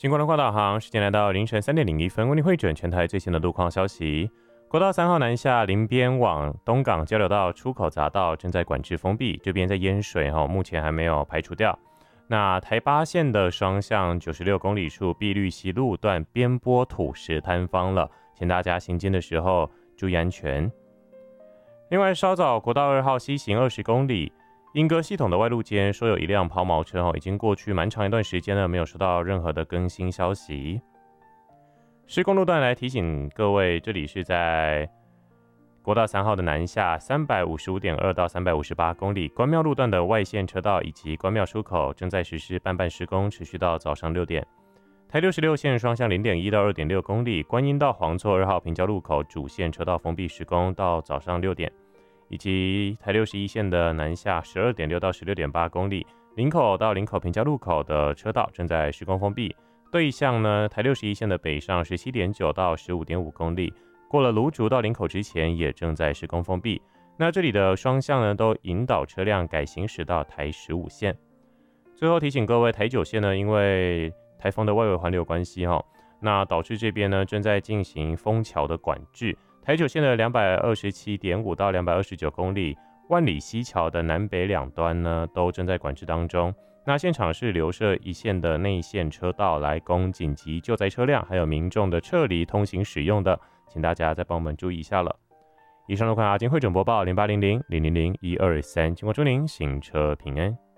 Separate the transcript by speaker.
Speaker 1: 经过了跨导航，时间来到凌晨3:01，为您汇整全台最新的路况消息。国道3号南下林边往东港交流道出口匝道正在管制封闭，这边在淹水，目前还没有排除掉。那台八线的双向96公里处碧绿溪路段边坡土石坍方了，请大家行进的时候注意安全。另外，稍早国道2号西行20公里。莺歌系统的外路间说有一辆抛锚车，已经过去蛮长一段时间了，没有收到任何的更新消息。施工路段来提醒各位，这里是在国道3号的南下355.2到358公里，关庙路段的外线车道以及关庙出口正在实施半施工，持续到早上6点。台66线双向0.1到2.6公里，观音到黄厝2号平交路口主线车道封闭施工到早上6点。以及台61线的南下12.6到16.8公里，林口到林口平交路口的车道正在施工封闭。对向呢，台61线的北上17.9到15.5公里，过了芦竹到林口之前也正在施工封闭。那这里的双向呢，都引导车辆改行驶到台15线。最后提醒各位，台9线呢，因为台风的外围环流关系那导致这边呢正在进行封桥的管制。台9线的227.5到229公里，万里溪桥的南北两端呢，都正在管制当中。那现场是留设一线的内线车道来供紧急救灾车辆还有民众的撤离通行使用的，请大家再帮我们注意一下了。以上路况阿金汇整播报0800000123，经过祝您行车平安。